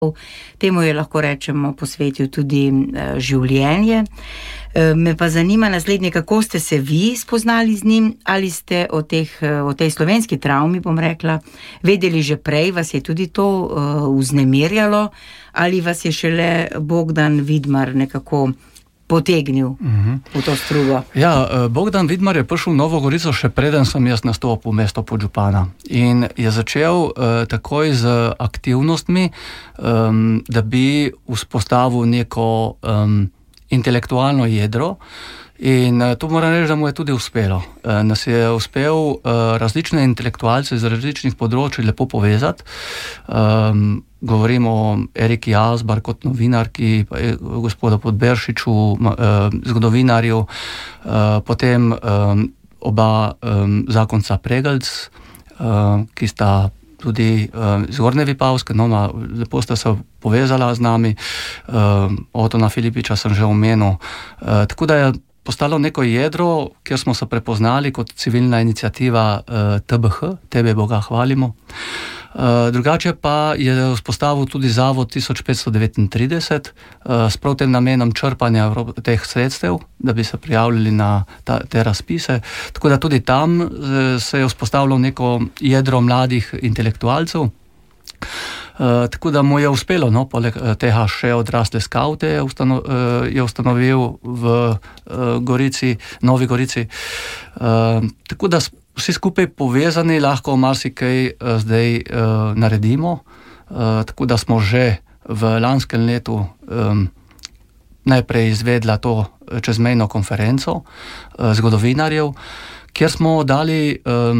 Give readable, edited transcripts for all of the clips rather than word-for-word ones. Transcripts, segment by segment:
Temu je lahko rečemo posvetil tudi življenje. Me pa zanima naslednje, kako ste se vi spoznali z njim, ali ste o tej slovenski travmi, bom rekla, vedeli že prej, vas je tudi to vznemirjalo, ali vas je šele Bogdan Vidmar nekako potegnil v to strugo? Ja, Bogdan Vidmar je prišel v Novo Gorico še preden sem jaz nastopil mesto podžupana in je začel takoj z aktivnostmi, da bi vzpostavil neko intelektualno jedro in to moram reči, da mu je tudi uspelo. Nas je uspel različne intelektualce iz različnih področij lepo povezati. Govorimo o Eriki Asbar kot novinarki, gospodu Podberšiču, zgodovinarju, potem oba zakonca Pregelc, ki sta tudi iz Gornje Vipavske, lepo sta se povezala z nami, Otona Filipiča sem že omenil. Tako da je postalo neko jedro, kjer smo se prepoznali kot civilna iniciativa TBH, Tebe Boga hvalimo. Drugače pa je vzpostavil tudi Zavod 1539 s prav tem namenom črpanja teh sredstev, da bi se prijavljali na te razpise. Tako da tudi tam se je vzpostavilo neko jedro mladih intelektualcev. Tako da mu je uspelo, poleg tega še odrasle skavte je ustanovil v Gorici, Novi Gorici. Tako da vsi skupaj povezani lahko marsikaj zdaj naredimo. Tako da smo že v lanskem letu najprej izvedla to čezmejno konferenco zgodovinarjev, kjer smo dali,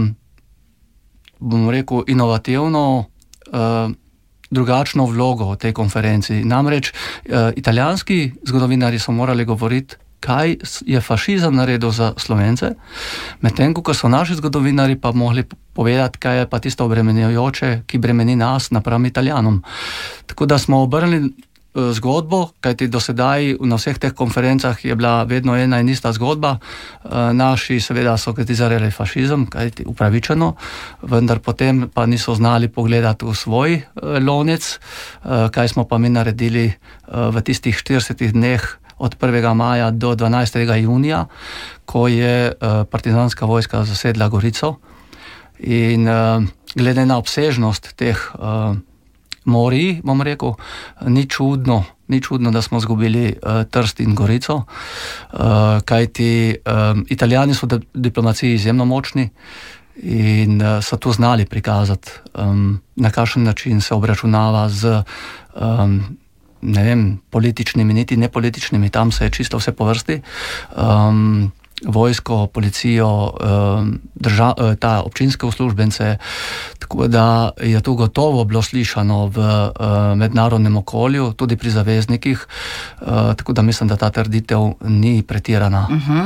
bom rekel, inovativno drugačno vlogo v tej konferenci. Namreč italijanski zgodovinarji so morali govoriti, kaj je fašizem naredil za Slovence, medtem ko so naši zgodovinarji pa mogli povedati, kaj je pa tisto obremenjujoče, ki bremeni nas napram Italijanom. Tako da smo obrnili zgodbo, kajti do sedaj na vseh teh konferencah je bila vedno ena in ista zgodba. Naši seveda so kritizirali fašizem, kajti upravičeno, vendar potem pa niso znali pogledati v svoj lonec, kaj smo pa mi naredili v tistih 40 dneh od 1. maja do 12. junija, ko je partizanska vojska zasedla Gorico. In glede na obsežnost teh morij, bom rekel, ni čudno, da smo izgubili Trst in Gorico, kajti Italijani so v diplomaciji izjemno močni in so to znali prikazati, na kakšen način se obračunava z političnimi, niti nepolitičnimi, tam se je čisto vse po vrsti, vojsko, policijo, ta občinske uslužbence, tako da je to gotovo bilo slišano v mednarodnem okolju, tudi pri zaveznikih, tako da mislim, da ta trditev ni pretirana.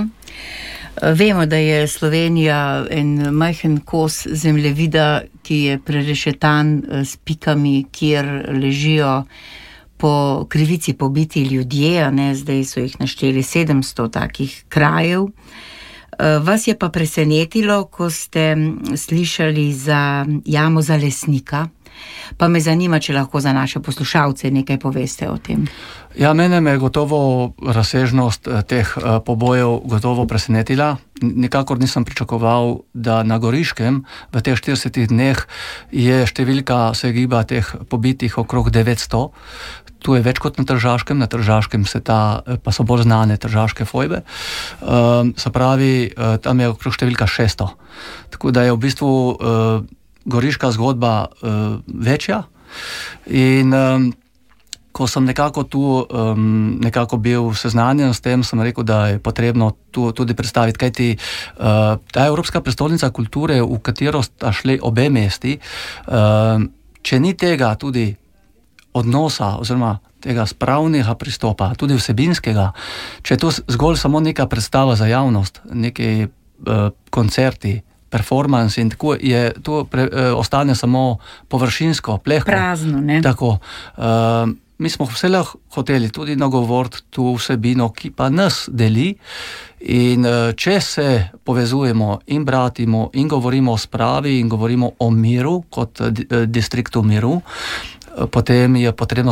Vemo, da je Slovenija en majhen kos zemljevida, ki je prerešetan s pikami, kjer ležijo po krivici pobiti ljudje, zdaj so jih našteli 700 takih krajev. Vas je pa presenetilo, ko ste slišali za jamo Zalesnika, pa me zanima, če lahko za naše poslušalce nekaj poveste o tem. Ja, mene me je gotovo razsežnost teh pobojev gotovo presenetila. Nikakor nisem pričakoval, da na Goriškem v teh 40 dneh je številka se giba teh pobitih okrog 900. Tu je več kot na Tržaškem pa so bolj znane tržaške fojbe. Se pravi, tam je okrog številka 600. Tako da je v bistvu goriška zgodba večja in ko sem nekako tu bil seznanjen s tem, sem rekel, da je potrebno tu tudi predstaviti, kajti ta Evropska prestolnica kulture, v katero sta šli obe mesti, če ni tega tudi odnosa oziroma tega spravnega pristopa, tudi vsebinskega, če je to zgolj samo neka predstava za javnost, neki koncerti, performance in tako je, to ostane samo površinsko, plehko. Prazno, ne? Tako. Mi smo vse hoteli tudi nagovoriti tu vsebino, ki pa nas deli in če se povezujemo in bratimo in govorimo o spravi in govorimo o miru kot distriktu miru, potem je potrebno